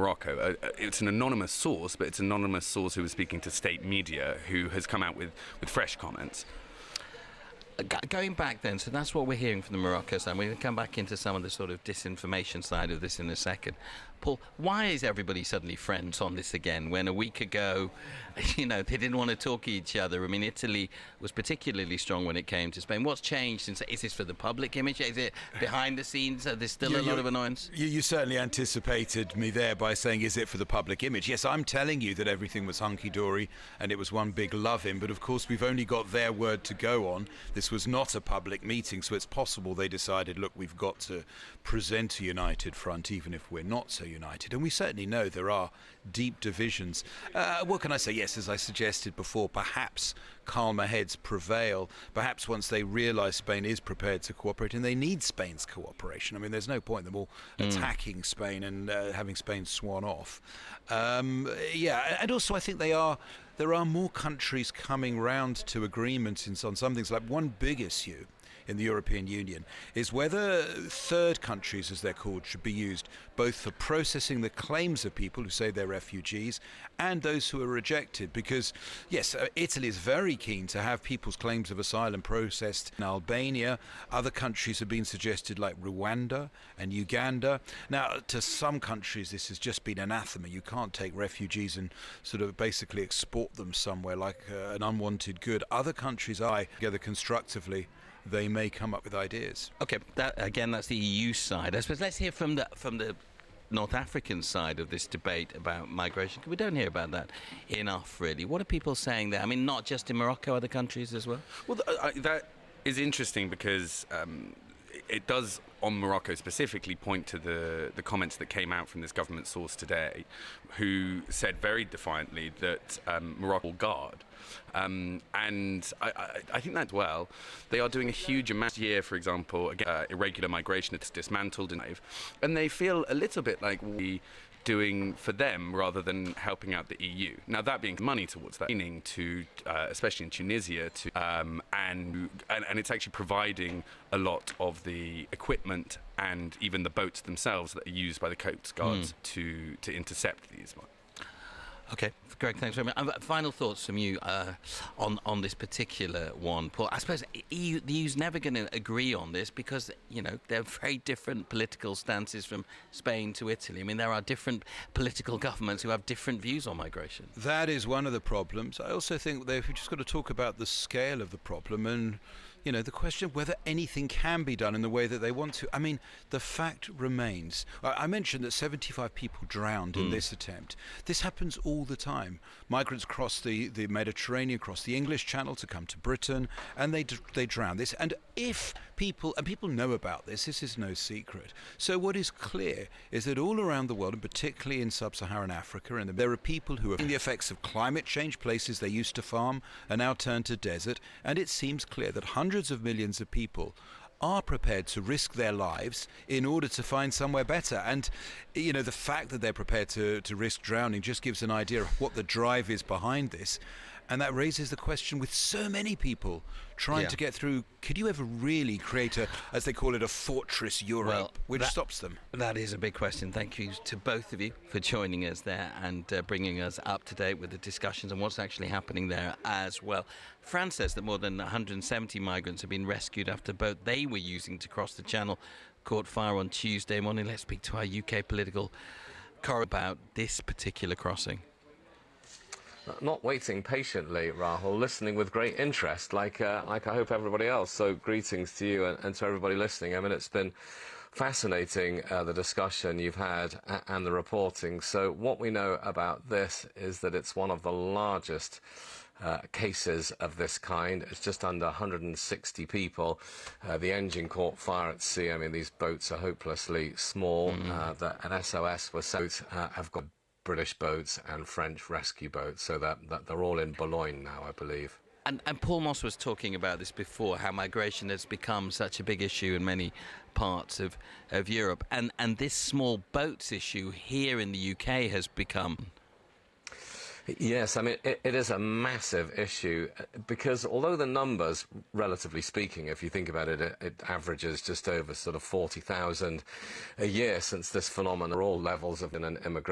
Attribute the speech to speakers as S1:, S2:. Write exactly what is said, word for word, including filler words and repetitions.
S1: Morocco. Uh, it's an anonymous source, but it's an anonymous source who was speaking to state media who has come out with, with fresh comments.
S2: Going back then, so that's what we're hearing from the Morocco side. We're going to come back into some of the sort of disinformation side of this in a second. Paul, why is everybody suddenly friends on this again when a week ago, you know, they didn't want to talk to each other? I mean, Italy was particularly strong when it came to Spain. What's changed since? Is this for the public image? Is it behind the scenes? Are there still you, a lot of annoyance?
S3: You, you certainly anticipated me there by saying, is it for the public image? Yes, I'm telling you that everything was hunky-dory and it was one big love-in, but of course we've only got their word to go on. This was not a public meeting, so it's possible they decided, look, we've got to present a united front even if we're not so united, and we certainly know there are deep divisions. Uh, what can I say? Yes, as I suggested before, perhaps calmer heads prevail. Perhaps once they realise Spain is prepared to cooperate, and they need Spain's cooperation. I mean, there's no point in them all mm. attacking Spain and uh, having Spain swan off. Um, yeah, and also I think they are. There are more countries coming round to agreement in, on some things. Like one big issue in the European Union is whether third countries, as they're called, should be used both for processing the claims of people who say they're refugees and those who are rejected. Because, yes, uh, Italy is very keen to have people's claims of asylum processed in Albania. Other countries have been suggested, like Rwanda and Uganda. Now, to some countries, this has just been anathema. You can't take refugees and sort of basically export them somewhere like uh, an unwanted good. Other countries eye together constructively. They may come up with ideas.
S2: Okay, that, again, that's the E U side. I suppose let's hear from the from the North African side of this debate about migration. We don't hear about that enough, really. What are people saying there? I mean, not just in Morocco, other countries as well?
S1: Well, th- I, that is interesting because um, it does, on Morocco specifically, point to the, the comments that came out from this government source today, who said very defiantly that um, Morocco will guard. Um, and I, I, I think that, well, they are doing a huge amount here, for example, again, uh, irregular migration that's dismantled, and they feel a little bit like we doing for them rather than helping out the E U. Now, that being money towards that, meaning to, uh, especially in Tunisia, to um, and, and and it's actually providing a lot of the equipment and even the boats themselves that are used by the Coast Guards mm. to to intercept these.
S2: Okay, Greg, thanks very much. Uh, final thoughts from you uh, on on this particular one, Paul. I suppose E U, the E U's never going to agree on this because, you know, they're very different political stances from Spain to Italy. I mean, there are different political governments who have different views on migration.
S3: That is one of the problems. I also think that we've just got to talk about the scale of the problem and, you know, the question of whether anything can be done in the way that they want to. I mean, the fact remains. I mentioned that seventy-five people drowned in mm. this attempt. This happens all the time. Migrants cross the, the Mediterranean, cross the English Channel to come to Britain, and they they drown. This, and if people, and people know about this, this is no secret. So what is clear is that all around the world, and particularly in sub-Saharan Africa, and there are people who are feeling the effects of climate change. Places they used to farm are now turned to desert, and it seems clear that hundreds Hundreds of millions of people are prepared to risk their lives in order to find somewhere better. And, you know, the fact that they're prepared to, to risk drowning just gives an idea of what the drive is behind this. And that raises the question with so many people trying yeah. to get through, could you ever really create a, as they call it, a fortress Europe, well, which
S2: that,
S3: stops them?
S2: That is a big question. Thank you to both of you for joining us there and uh, bringing us up to date with the discussions and what's actually happening there as well. France says that more than one hundred seventy migrants have been rescued after a boat they were using to cross the Channel caught fire on Tuesday morning. Let's speak to our U K political correspondent about this particular crossing.
S4: Not waiting patiently, Rahul, listening with great interest, like uh, like I hope everybody else. So greetings to you and, and to everybody listening. I mean, it's been fascinating, uh, the discussion you've had and the reporting. So what we know about this is that it's one of the largest Uh, cases of this kind. It's just under one hundred sixty people. Uh, the engine caught fire at sea. I mean, these boats are hopelessly small. Mm. Uh, the, an S O S was sent. Uh, have got British boats and French rescue boats, so that, that they're all in Boulogne now, I believe.
S2: And, and Paul Moss was talking about this before, how migration has become such a big issue in many parts of, of Europe. And, and this small boats issue here in the U K has become...
S4: Yes, I mean, it, it is a massive issue because although the numbers, relatively speaking, if you think about it, it, it averages just over sort of forty thousand a year since this phenomenon, all levels of an immigration.